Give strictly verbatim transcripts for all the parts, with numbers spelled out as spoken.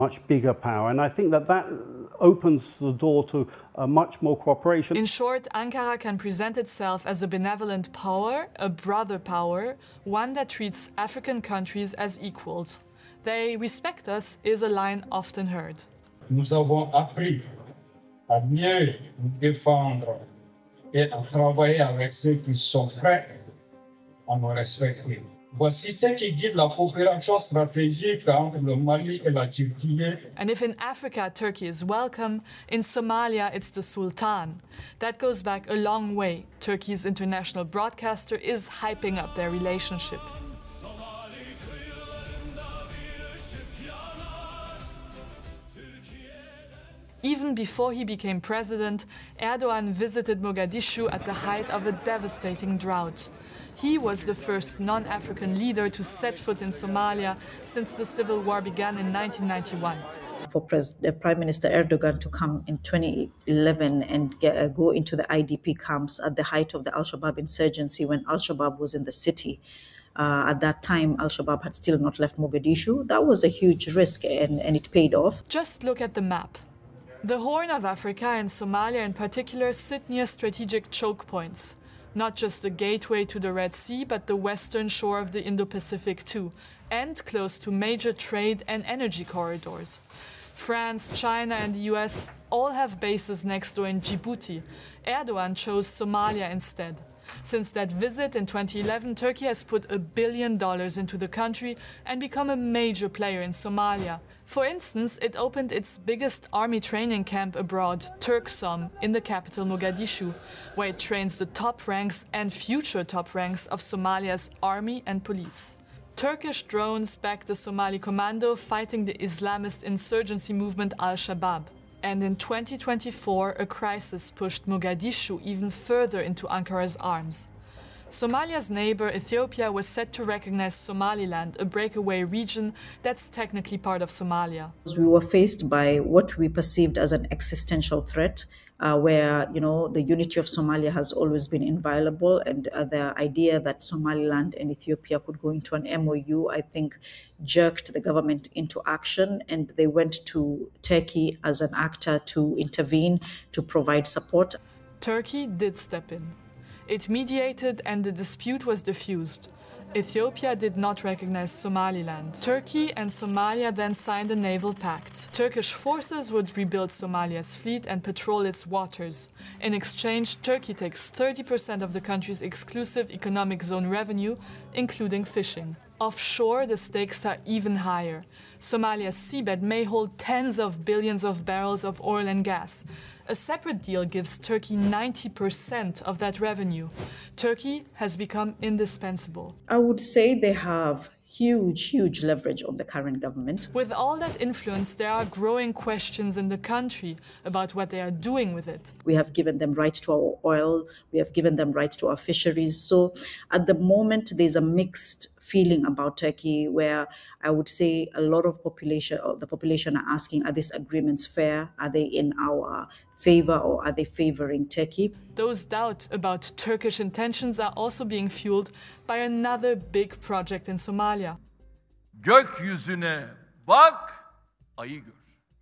much bigger power. And I think that that opens the door to uh, much more cooperation. In short, Ankara can present itself as a benevolent power, a brother power, one that treats African countries as equals. They respect us is a line often heard. Nous avons appris à mieux nous défendre et à travailler avec ceux qui sont prêts à nous respecter. Voici ce qui guide la coopération stratégique entre le Mali et la Turquie. And if in Africa Turkey is welcome, in Somalia it's the Sultan. That goes back a long way. Turkey's international broadcaster is hyping up their relationship. Even before he became president, Erdogan visited Mogadishu at the height of a devastating drought. He was the first non-African leader to set foot in Somalia since the civil war began in nineteen ninety-one. For Pres uh, Prime Minister Erdogan to come in twenty eleven and get, uh, go into the I D P camps at the height of the Al-Shabaab insurgency when Al-Shabaab was in the city. Uh, at that time, Al-Shabaab had still not left Mogadishu. That was a huge risk and, and it paid off. Just look at the map. The Horn of Africa and Somalia in particular sit near strategic choke points. Not just the gateway to the Red Sea, but the western shore of the Indo-Pacific too, and close to major trade and energy corridors. France, China and the U S all have bases next door in Djibouti. Erdogan chose Somalia instead. Since that visit in twenty eleven, Turkey has put a billion dollars into the country and become a major player in Somalia. For instance, it opened its biggest army training camp abroad, Turksom, in the capital Mogadishu, where it trains the top ranks and future top ranks of Somalia's army and police. Turkish drones back the Somali commando fighting the Islamist insurgency movement Al-Shabaab. And in twenty twenty-four, a crisis pushed Mogadishu even further into Ankara's arms. Somalia's neighbor Ethiopia was set to recognize Somaliland, a breakaway region that's technically part of Somalia. We were faced by what we perceived as an existential threat, uh, where you know the unity of Somalia has always been inviolable, and uh, the idea that Somaliland and Ethiopia could go into an M O U, I think, jerked the government into action, and they went to Turkey as an actor to intervene, to provide support. Turkey did step in. It mediated and the dispute was diffused. Ethiopia did not recognize Somaliland. Turkey and Somalia then signed a naval pact. Turkish forces would rebuild Somalia's fleet and patrol its waters. In exchange, Turkey takes thirty percent of the country's exclusive economic zone revenue, including fishing. Offshore, the stakes are even higher. Somalia's seabed may hold tens of billions of barrels of oil and gas. A separate deal gives Turkey ninety percent of that revenue. Turkey has become indispensable. I would say they have huge, huge leverage on the current government. With all that influence, there are growing questions in the country about what they are doing with it. We have given them rights to our oil, we have given them rights to our fisheries. So at the moment, there's a mixed feeling about Turkey where I would say a lot of population, or the population are asking, are these agreements fair? Are they in our favor or are they favoring Turkey? Those doubts about Turkish intentions are also being fueled by another big project in Somalia. Gökyüzüne bak, ayı gör.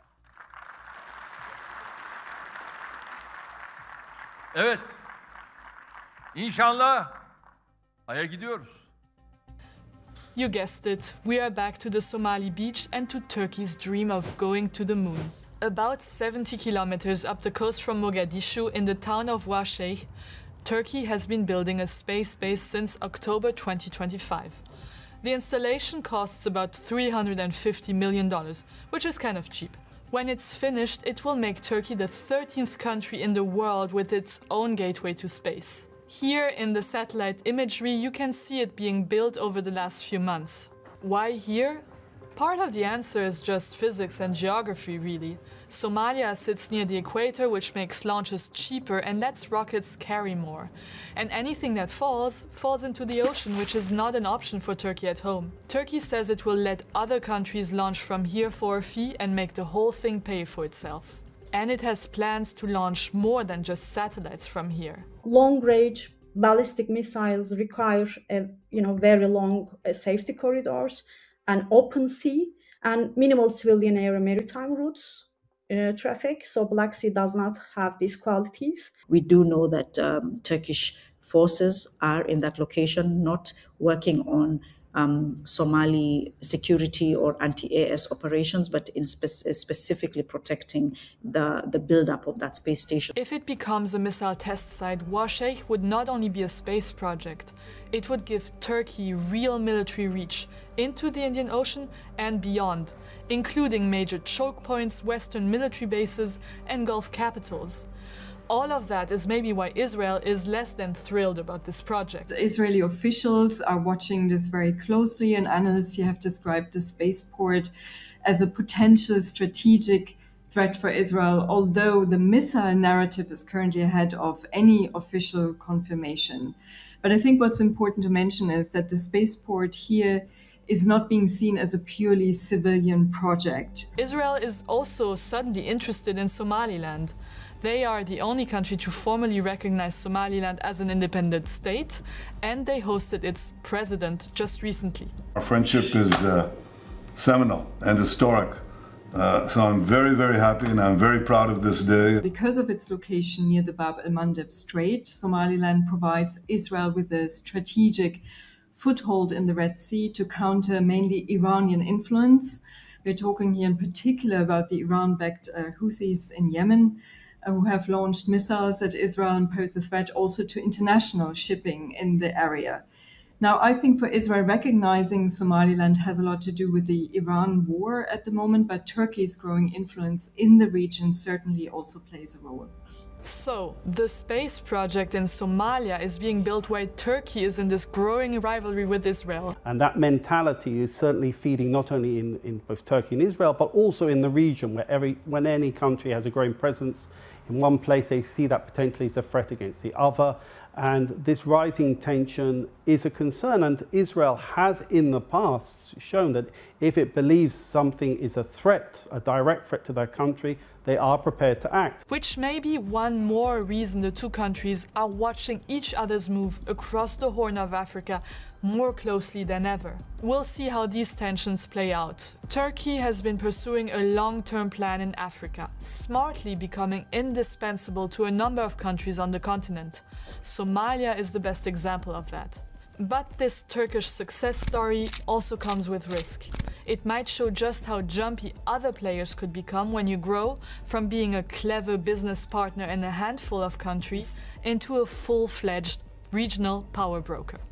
Evet, İnşallah aya gidiyoruz. You guessed it, we are back to the Somali beach and to Turkey's dream of going to the moon. About seventy kilometers up the coast from Mogadishu in the town of Washeikh, Turkey has been building a space base since October twenty twenty-five. The installation costs about three hundred fifty million dollars, which is kind of cheap. When it's finished, it will make Turkey the thirteenth country in the world with its own gateway to space. Here in the satellite imagery, you can see it being built over the last few months. Why here? Part of the answer is just physics and geography, really. Somalia sits near the equator, which makes launches cheaper and lets rockets carry more. And anything that falls, falls into the ocean, which is not an option for Turkey at home. Turkey says it will let other countries launch from here for a fee and make the whole thing pay for itself. And it has plans to launch more than just satellites from here. Long-range ballistic missiles require, uh, you know, very long uh, safety corridors, an open sea, and minimal civilian air maritime routes. Uh, traffic, so Black Sea does not have these qualities. We do know that um, Turkish forces are in that location, not working on um, Somali security or anti-A S operations, but in spe- specifically protecting the, the build-up of that space station. If it becomes a missile test site, Washeikh would not only be a space project, it would give Turkey real military reach into the Indian Ocean and beyond, including major choke points, Western military bases, and Gulf capitals. All of that is maybe why Israel is less than thrilled about this project. The Israeli officials are watching this very closely, and analysts here have described the spaceport as a potential strategic threat for Israel, although the missile narrative is currently ahead of any official confirmation. But I think what's important to mention is that the spaceport here is not being seen as a purely civilian project. Israel is also suddenly interested in Somaliland. They are the only country to formally recognize Somaliland as an independent state, and they hosted its president just recently. Our friendship is uh, seminal and historic. Uh, so I'm very, very happy and I'm very proud of this day. Because of its location near the Bab el-Mandeb Strait, Somaliland provides Israel with a strategic foothold in the Red Sea to counter mainly Iranian influence. We're talking here in particular about the Iran-backed uh, Houthis in Yemen, uh, who have launched missiles at Israel and pose a threat also to international shipping in the area. Now, I think for Israel, recognizing Somaliland has a lot to do with the Iran war at the moment, but Turkey's growing influence in the region certainly also plays a role. So, the space project in Somalia is being built while Turkey is in this growing rivalry with Israel. And that mentality is certainly feeding not only in, in both Turkey and Israel, but also in the region, where every, when any country has a growing presence in one place, they see that potentially as a threat against the other. And this rising tension is a concern, and Israel has in the past shown that if it believes something is a threat, a direct threat to their country, they are prepared to act. Which may be one more reason the two countries are watching each other's move across the Horn of Africa more closely than ever. We'll see how these tensions play out. Turkey has been pursuing a long-term plan in Africa, smartly becoming indispensable to a number of countries on the continent. Somalia is the best example of that. But this Turkish success story also comes with risk. It might show just how jumpy other players could become when you grow from being a clever business partner in a handful of countries into a full-fledged regional power broker.